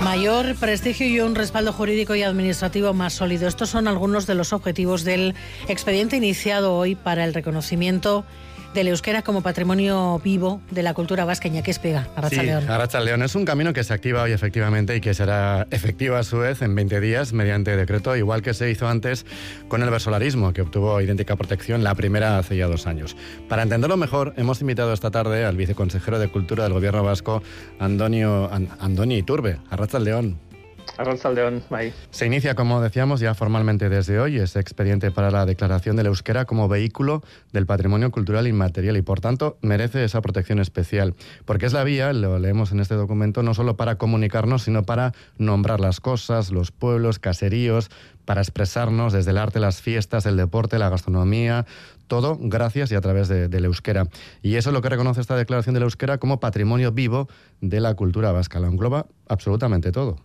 Mayor prestigio y un respaldo jurídico y administrativo más sólido. Estos son algunos de los objetivos del expediente iniciado hoy para el reconocimiento del euskera como patrimonio vivo de la cultura vasca. Iñaki Espiga, Arratsaldeon. Sí, Arratsaldeon es un camino que se activa hoy efectivamente y que será efectivo a su vez en 20 días mediante decreto, igual que se hizo antes con el versolarismo, que obtuvo idéntica protección, la primera hace ya 2 años. Para entenderlo mejor, hemos invitado esta tarde al viceconsejero de Cultura del Gobierno vasco, Andoni Iturbe. Arratsaldeon. Arratsaldeon, bai. Se inicia, como decíamos, ya formalmente desde hoy ese expediente para la declaración del euskera como vehículo del patrimonio cultural inmaterial y, por tanto, merece esa protección especial. Porque es la vía, lo leemos en este documento, no solo para comunicarnos, sino para nombrar las cosas, los pueblos, caseríos, para expresarnos desde el arte, las fiestas, el deporte, la gastronomía, todo gracias y a través del euskera. Y eso es lo que reconoce esta declaración del euskera como patrimonio vivo de la cultura vasca. Lo engloba absolutamente todo.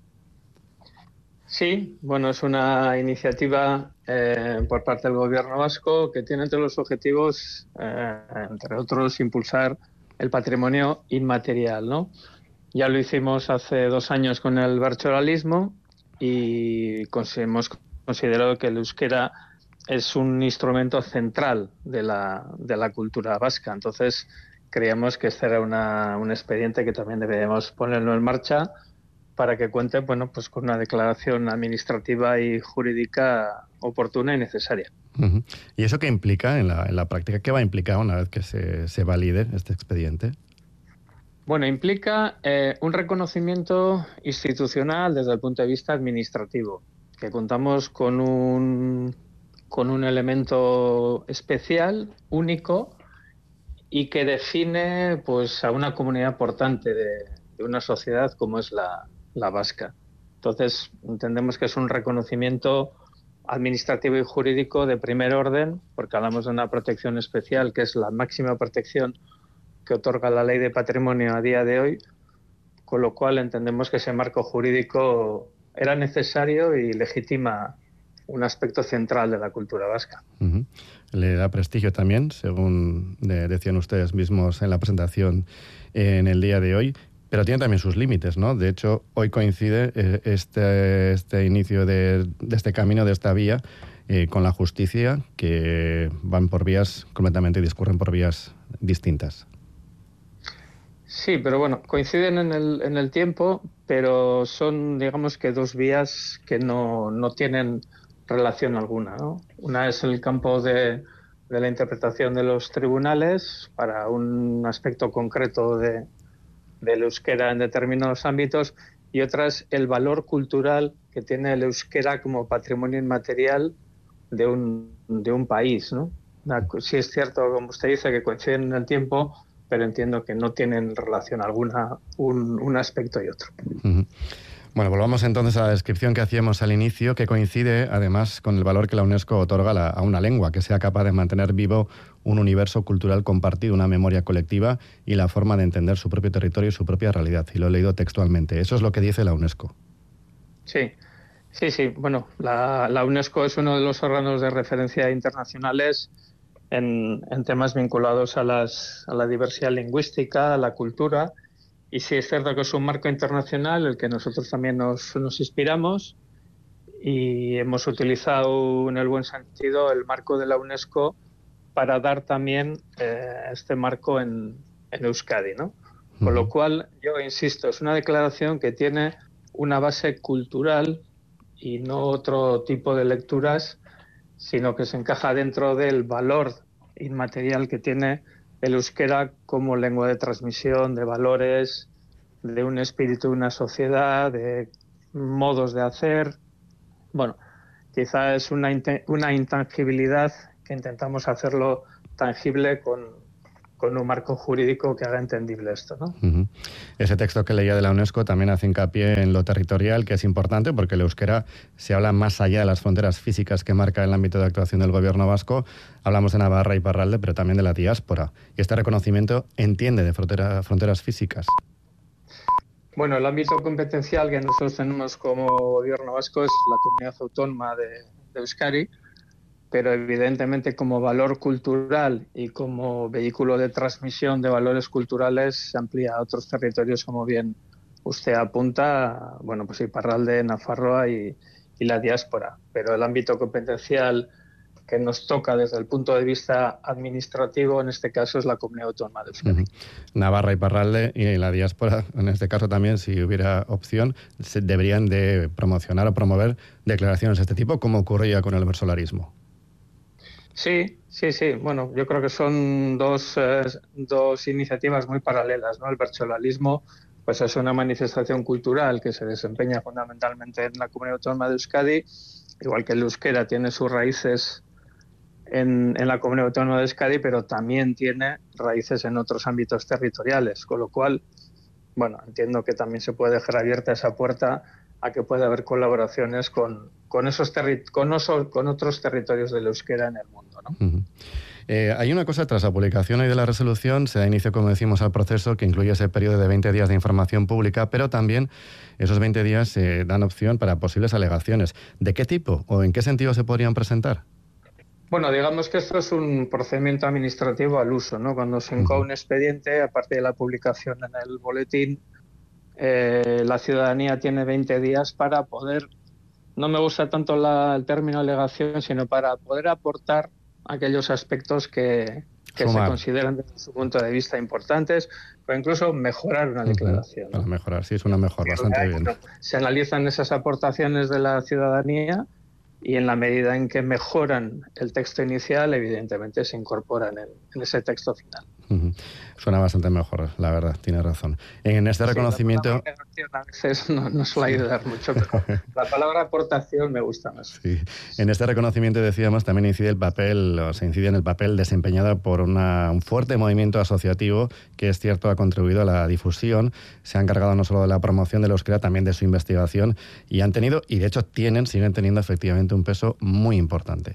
Sí, bueno, es una iniciativa por parte del Gobierno vasco que tiene entre los objetivos, entre otros, impulsar el patrimonio inmaterial, ¿no? Ya lo hicimos hace 2 años con el bertsolalismo y hemos considerado que el euskera es un instrumento central de la cultura vasca. Entonces, creíamos que este era un expediente que también debemos ponerlo en marcha para que cuente, bueno, pues con una declaración administrativa y jurídica oportuna y necesaria. Uh-huh. ¿Y eso qué implica en la práctica? ¿Qué va a implicar una vez que se valide este expediente? Bueno, implica un reconocimiento institucional desde el punto de vista administrativo, que contamos con un elemento especial, único, y que define pues a una comunidad importante de una sociedad como es la vasca. Entonces, entendemos que es un reconocimiento administrativo y jurídico de primer orden, porque hablamos de una protección especial, que es la máxima protección que otorga la Ley de Patrimonio a día de hoy, con lo cual entendemos que ese marco jurídico era necesario y legitima un aspecto central de la cultura vasca. Uh-huh. Le da prestigio también, según decían ustedes mismos en la presentación en el día de hoy, pero tiene también sus límites, ¿no? De hecho, hoy coincide este inicio de este camino, de esta vía, con la justicia, que van por vías completamente, discurren por vías distintas. Sí, pero bueno, coinciden en el tiempo, pero son, digamos que 2 vías que no tienen relación alguna, ¿no? Una es el campo de la interpretación de los tribunales para un aspecto concreto del euskera en determinados ámbitos, y otra es el valor cultural que tiene el euskera como patrimonio inmaterial de un país, ¿no? Sí es cierto, como usted dice, que coinciden en el tiempo, pero entiendo que no tienen relación alguna un aspecto y otro. Uh-huh. Bueno, volvamos entonces a la descripción que hacíamos al inicio, que coincide además con el valor que la UNESCO otorga a una lengua, que sea capaz de mantener vivo un universo cultural compartido, una memoria colectiva y la forma de entender su propio territorio y su propia realidad. Y lo he leído textualmente. Eso es lo que dice la UNESCO. Sí. Bueno, la UNESCO es uno de los órganos de referencia internacionales en temas vinculados a la diversidad lingüística, a la cultura. Y sí es cierto que es un marco internacional el que nosotros también nos inspiramos, y hemos utilizado en el buen sentido el marco de la UNESCO para dar también este marco en Euskadi, ¿no? Con lo cual, yo insisto, es una declaración que tiene una base cultural y no otro tipo de lecturas, sino que se encaja dentro del valor inmaterial que tiene el euskera como lengua de transmisión de valores, de un espíritu de una sociedad, de modos de hacer. Bueno, quizá es una intangibilidad que intentamos hacerlo tangible con un marco jurídico que haga entendible esto, ¿no? Uh-huh. Ese texto que leía de la UNESCO también hace hincapié en lo territorial, que es importante porque el euskera se habla más allá de las fronteras físicas que marca el ámbito de actuación del Gobierno vasco. Hablamos de Navarra y Iparralde, pero también de la diáspora. Y este reconocimiento entiende de fronteras físicas. Bueno, el ámbito competencial que nosotros tenemos como Gobierno vasco es la comunidad autónoma de Euskadi, pero evidentemente como valor cultural y como vehículo de transmisión de valores culturales se amplía a otros territorios, como bien usted apunta, bueno, pues Iparralde, Nafarroa y la diáspora, pero el ámbito competencial que nos toca desde el punto de vista administrativo, en este caso, es la Comunidad Autónoma de Euskadi. Navarra, Iparralde y la diáspora, en este caso también, si hubiera opción, deberían de promocionar o promover declaraciones de este tipo, como ocurría con el versolarismo. Sí. Bueno, yo creo que son dos iniciativas muy paralelas, ¿no? El versolarismo pues es una manifestación cultural que se desempeña fundamentalmente en la Comunidad Autónoma de Euskadi, igual que el euskera tiene sus raíces en la Comunidad Autónoma de Euskadi, pero también tiene raíces en otros ámbitos territoriales, con lo cual, bueno, entiendo que también se puede dejar abierta esa puerta a que pueda haber colaboraciones con otros territorios del euskera en el mundo, ¿no? Hay una cosa, tras la publicación hoy de la resolución, se da inicio, como decimos, al proceso que incluye ese periodo de 20 días de información pública, pero también esos 20 días dan opción para posibles alegaciones. ¿De qué tipo o en qué sentido se podrían presentar? Bueno, digamos que esto es un procedimiento administrativo al uso, ¿no? Cuando se incoa un expediente, aparte de la publicación en el boletín, la ciudadanía tiene 20 días para poder, no me gusta tanto el término alegación, sino para poder aportar aquellos aspectos que se consideran desde su punto de vista importantes, o incluso mejorar una declaración, ¿no? Para mejorar, sí, es una mejora, bastante bien. Se analizan esas aportaciones de la ciudadanía y en la medida en que mejoran el texto inicial, evidentemente se incorporan en ese texto final. Suena bastante mejor, la verdad, tiene razón. En este reconocimiento... A veces no suele ayudar mucho, pero la palabra aportación me gusta más. Sí. En este reconocimiento, decíamos, también se incide en el papel desempeñado por un fuerte movimiento asociativo que, es cierto, ha contribuido a la difusión, se ha encargado no solo de la promoción del euskera, también de su investigación, y han tenido, y de hecho siguen teniendo efectivamente un peso muy importante.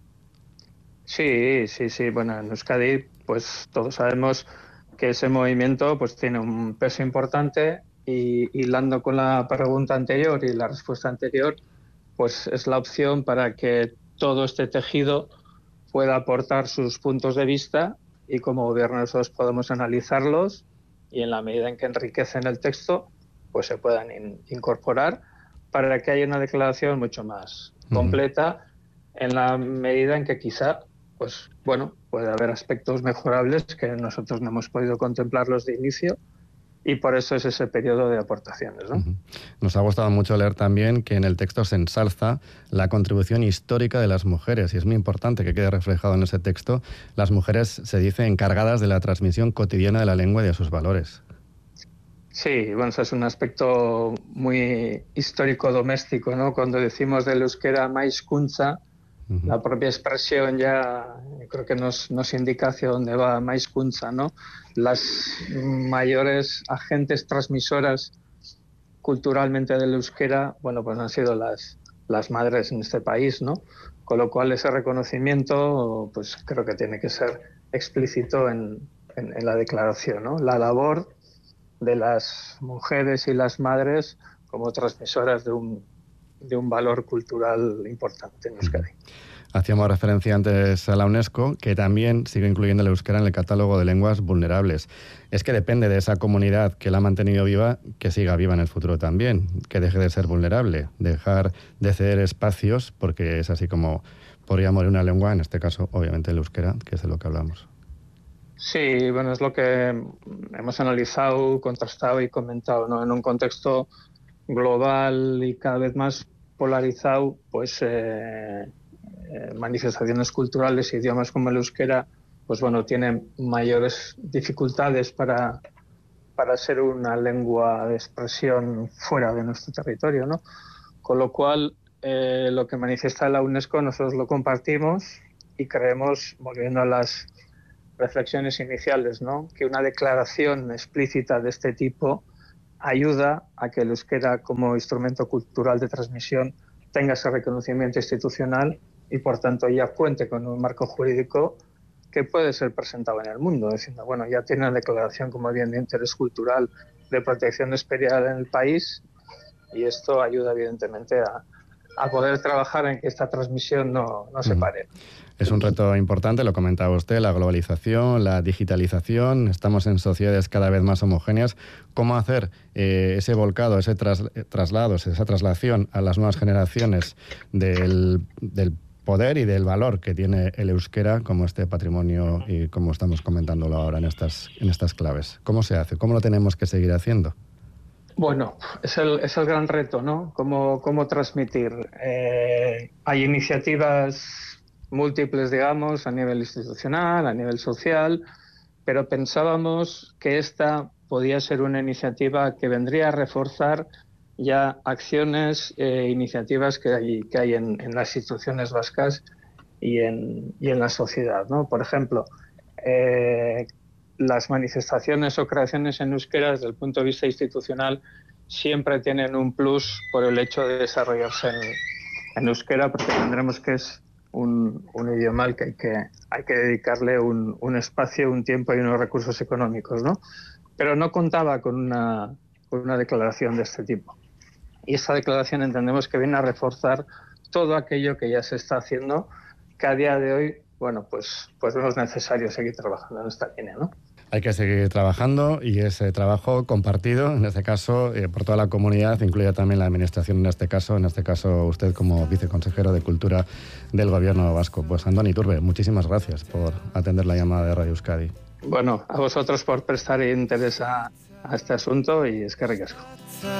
Sí. Bueno, en Euskadi, pues todos sabemos que ese movimiento pues tiene un peso importante y hilando con la pregunta anterior y la respuesta anterior, pues es la opción para que todo este tejido pueda aportar sus puntos de vista y como gobierno nosotros podemos analizarlos y en la medida en que enriquecen el texto, pues se puedan incorporar para que haya una declaración mucho más completa en la medida en que quizá pues bueno, puede haber aspectos mejorables que nosotros no hemos podido contemplarlos de inicio y por eso es ese periodo de aportaciones, ¿no? Nos ha gustado mucho leer también que en el texto se ensalza la contribución histórica de las mujeres y es muy importante que quede reflejado en ese texto. Las mujeres se dice encargadas de la transmisión cotidiana de la lengua y de sus valores. Sí, bueno, eso es un aspecto muy histórico doméstico, ¿no? Cuando decimos del euskera maizkuntza, la propia expresión ya creo que nos indica hacia dónde va maizkuntza, ¿no? Las mayores agentes transmisoras culturalmente del euskera, bueno, pues han sido las madres en este país, ¿no? Con lo cual ese reconocimiento, pues creo que tiene que ser explícito en la declaración, ¿no? La labor de las mujeres y las madres como transmisoras de un valor cultural importante en Euskadi. Hacíamos referencia antes a la UNESCO, que también sigue incluyendo el euskera en el catálogo de lenguas vulnerables. Es que depende de esa comunidad que la ha mantenido viva, que siga viva en el futuro también, que deje de ser vulnerable, dejar de ceder espacios, porque es así como podría morir una lengua, en este caso, obviamente, el euskera, que es de lo que hablamos. Sí, bueno, es lo que hemos analizado, contrastado y comentado, ¿no? En un contexto global y cada vez más polarizado, pues manifestaciones culturales y idiomas como el euskera, pues bueno, tienen mayores dificultades para ser una lengua de expresión fuera de nuestro territorio, ¿no? Con lo cual, lo que manifiesta la UNESCO nosotros lo compartimos y creemos, volviendo a las reflexiones iniciales, ¿no?, que una declaración explícita de este tipo ayuda a que el euskera como instrumento cultural de transmisión tenga ese reconocimiento institucional y por tanto ya cuente con un marco jurídico que puede ser presentado en el mundo, diciendo, bueno, ya tiene una declaración como bien de interés cultural de protección especial en el país y esto ayuda evidentemente a poder trabajar en que esta transmisión no se pare. Es un reto importante, lo comentaba usted, la globalización, la digitalización. Estamos en sociedades cada vez más homogéneas. ¿Cómo hacer ese volcado, ese traslado, esa traslación a las nuevas generaciones del poder y del valor que tiene el euskera como este patrimonio y como estamos comentándolo ahora en estas claves? ¿Cómo se hace? ¿Cómo lo tenemos que seguir haciendo? Bueno, es el gran reto, ¿no? ¿Cómo transmitir? Hay iniciativas múltiples, digamos, a nivel institucional, a nivel social, pero pensábamos que esta podía ser una iniciativa que vendría a reforzar ya acciones e iniciativas que hay en las instituciones vascas y en la sociedad, ¿no? Por ejemplo, las manifestaciones o creaciones en euskera desde el punto de vista institucional siempre tienen un plus por el hecho de desarrollarse en euskera, porque tendremos que es un idioma al que hay que dedicarle un espacio, un tiempo y unos recursos económicos, ¿no? Pero no contaba con una declaración de este tipo. Y esta declaración entendemos que viene a reforzar todo aquello que ya se está haciendo, que a día de hoy, bueno, pues no es necesario seguir trabajando en esta línea, ¿no? Hay que seguir trabajando y ese trabajo compartido, en este caso, por toda la comunidad, incluye también la administración en este caso usted como viceconsejero de Cultura del Gobierno vasco. Pues Andoni Iturbe, muchísimas gracias por atender la llamada de Radio Euskadi. Bueno, a vosotros por prestar interés a este asunto y eskerrik asko.